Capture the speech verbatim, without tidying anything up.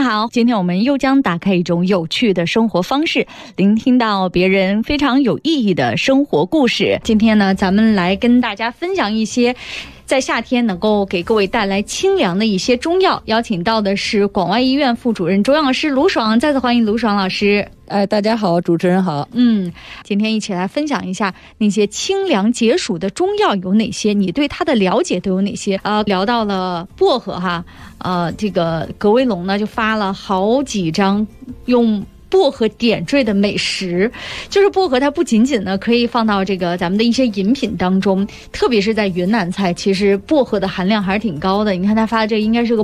家好，今天我们又将打开一种有趣的生活方式，聆听到别人非常有意义的生活故事。今天呢，咱们来跟大家分享一些在夏天能够给各位带来清凉的一些中药。邀请到的是广外医院副主任中药师卢爽，再次欢迎卢爽老师。 哎，大家好，主持人好。 嗯，今天一起来分享一下那些清凉解暑的中药有哪些，你对它的了解都有哪些？呃，聊到了薄荷哈，呃，这个格威龙呢就发了好几张用薄荷点缀的美食，就是薄荷它不仅仅呢可以放到这个咱们的一些饮品当中，特别是在云南菜，其实薄荷的含量还是挺高的。你看他发的这个应该是个